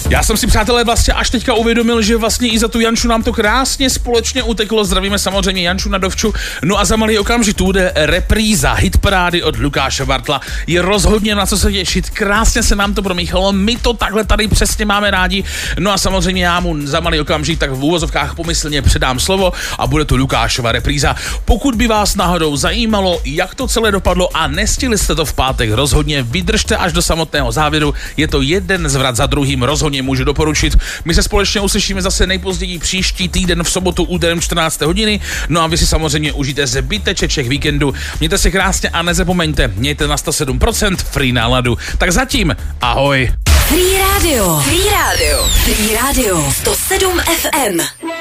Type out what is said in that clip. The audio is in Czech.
Já jsem si, přátelé, vlastně až teďka uvědomil, že vlastně i za tu Janču nám to krásně společně uteklo. Zdravíme samozřejmě Janču na Dovču. No a za malý okamžik tu jde repríza hitparády od Lukáše Bartla. Je rozhodně na co se těšit. Krásně se nám to promíchalo. My to takhle tady přesně máme rádi. No a samozřejmě já mu za malý okamžik tak v úvozovkách pomyslně předám slovo a bude to Lukášova repríza. Pokud by vás náhodou zajímalo, jak to celé dopadlo a nestihli jste to v pátek, rozhodně vydržte až do samotného závěru. Je to jeden zvrat za druhým, rozhodně můžu doporučit. My se společně uslyšíme zase nejpozději příští týden v sobotu úterem 14. hodiny. No a vy si samozřejmě užijte zbyteček víkendu. Mějte se krásně a nezapomeňte, mějte na 107% free náladu. Tak zatím, ahoj. Free Radio. 107 FM.